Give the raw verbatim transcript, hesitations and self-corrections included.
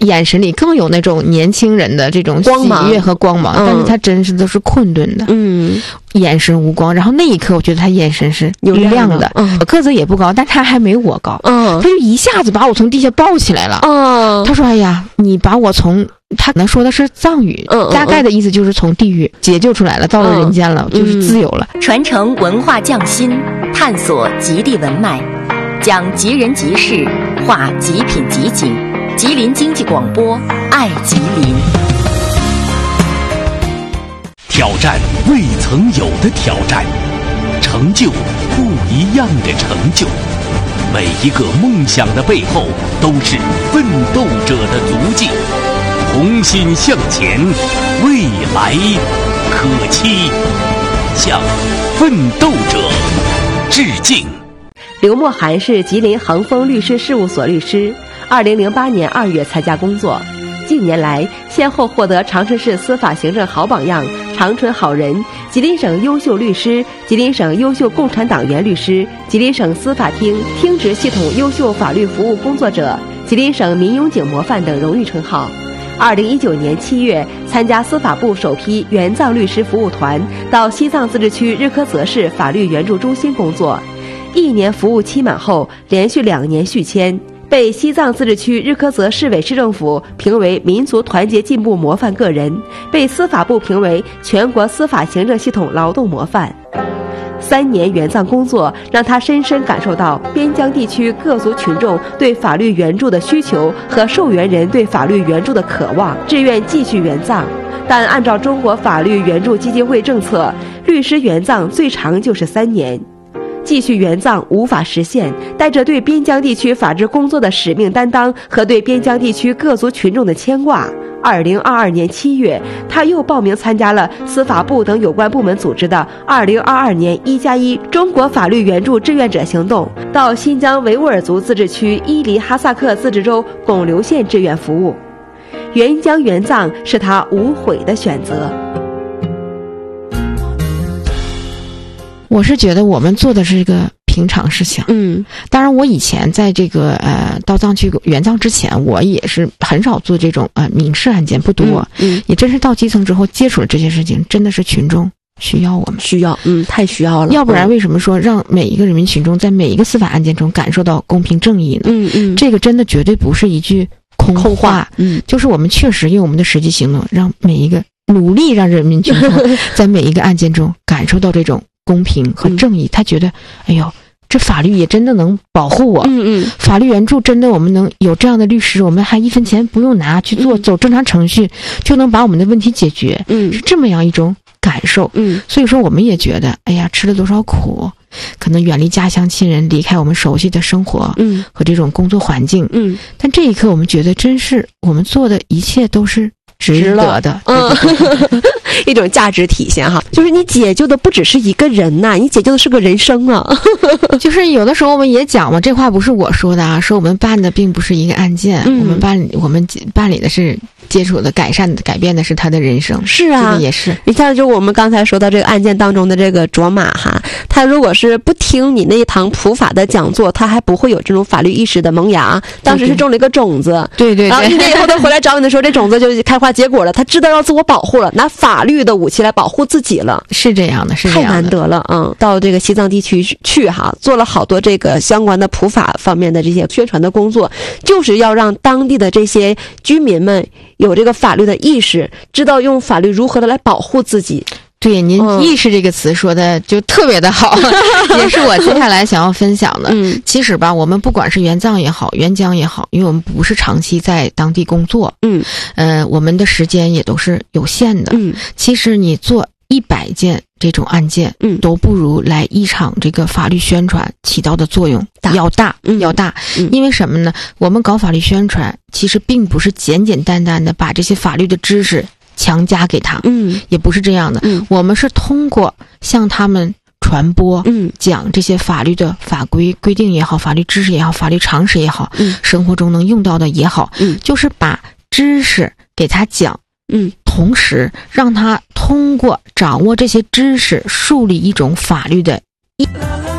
眼神里更有那种年轻人的这种喜悦和光芒，但是他真是都是困顿的，嗯，眼神无光。然后那一刻我觉得他眼神是亮的，嗯，个子也不高，但他还没我高，嗯，他就一下子把我从地下抱起来了，嗯，他说哎呀，你把我从，他可能说的是藏语，嗯，大概的意思就是从地狱解救出来了，到了人间了，嗯，就是自由了。 传承文化匠心，探索极地文脉，讲极人极事，话极品极景。吉林经济广播，爱吉林。 挑战未曾有的挑战，成就不一样的成就。每一个梦想的背后，都是奋斗者的足迹。同心向前，未来可期。向奋斗者致敬。 刘墨涵是吉林恒丰律师事务所律师。二零零八年二月参加工作，近年来先后获得长春市司法行政好榜样、长春好人、吉林省优秀律师、吉林省优秀共产党员律师、吉林省司法厅听职系统优秀法律服务工作者、吉林省民勇警模范等荣誉称号。二零一九年七月，参加司法部首批援藏律师服务团，到西藏自治区日喀则市法律援助中心工作。一年服务期满后，连续两年续签。被西藏自治区日喀则市委市政府评为民族团结进步模范个人，被司法部评为全国司法行政系统劳动模范。三年援藏工作让他深深感受到边疆地区各族群众对法律援助的需求和受援人对法律援助的渴望，志愿继续援藏。但按照中国法律援助基金会政策，律师援藏最长就是三年。继续援藏无法实现，带着对边疆地区法治工作的使命担当和对边疆地区各族群众的牵挂，二零二二年七月，他又报名参加了司法部等有关部门组织的二零二二年一加一中国法律援助志愿者行动，到新疆维吾尔族自治区伊犁哈萨克自治州拱流县志愿服务。援疆援藏是他无悔的选择。 我是觉得我们做的是一个平常事情，嗯，当然我以前在这个呃到藏区援藏之前，我也是很少做这种呃民事案件，不多，嗯，嗯也真是到基层之后接触了这些事情，真的是群众需要我们， 需要，嗯，太需要了。 要不然为什么说让每一个人民群众在每一个司法案件中感受到公平正义呢？嗯嗯，这个真的绝对不是一句空话，空话嗯，就是我们确实用我们的实际行动，让每一个努力让人民群众在每一个案件中感受到这种公平和正义，嗯、他觉得，哎呦，这法律也真的能保护我。嗯嗯，法律援助真的，我们能有这样的律师，我们还一分钱不用拿去做，嗯、走正常程序就能把我们的问题解决。嗯，是这么样一种感受。嗯，所以说我们也觉得，哎呀，吃了多少苦，可能远离家乡亲人，离开我们熟悉的生活，嗯，和这种工作环境。嗯，但这一刻我们觉得，真是我们做的一切都是值得的。嗯。 一种价值体现哈，就是你解救的不只是一个人呐、啊，你解救的是个人生啊。 就是有的时候我们也讲嘛，这话不是我说的啊，说我们办的并不是一个案件，嗯、我们办我们办理的是接触的、改善的、改变的是他的人生。 是啊， 这个也是。 你像就我们刚才说到这个案件当中的这个卓玛哈，他如果是不听你那一堂普法的讲座，他还不会有这种法律意识的萌芽。当时是种了一个种子， 对对对。 然后一年以后他回来找你的时候，这种子就开花结果了。他知道要自我保护了，拿法律的武器来保护自己了。 是这样的，是这样的， 太难得了。嗯，到这个西藏地区去哈，做了好多这个相关的普法方面的这些宣传的工作，就是要让当地的这些居民们有这个法律的意识，知道用法律如何的来保护自己。 对，您意识这个词说的就特别的好，嗯、也是我接下来想要分享的。嗯，其实吧，我们不管是援藏也好，援疆也好，因为我们不是长期在当地工作，嗯，呃，我们的时间也都是有限的。嗯，其实你做一百件这种案件，嗯，都不如来一场这个法律宣传起到的作用要大，嗯、要大。嗯、因为什么呢？我们搞法律宣传，其实并不是简简单单的把这些法律的知识强加给他，嗯，也不是这样的，嗯，我们是通过向他们传播，嗯，讲这些法律的法规规定也好，法律知识也好，法律常识也好，嗯，生活中能用到的也好，嗯，就是把知识给他讲，嗯，同时让他通过掌握这些知识，树立一种法律的意。